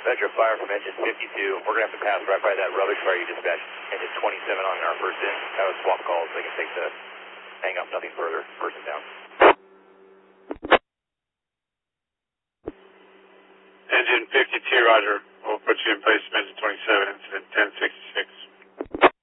Metro Fire from engine 52. We're going to have to pass right by that rubbish fire you dispatched. Engine 27 on our first in. Have a swap call so they can take the hang up nothing further. Person down. Engine 52, roger. We'll put you in place from engine 27, incident 1066.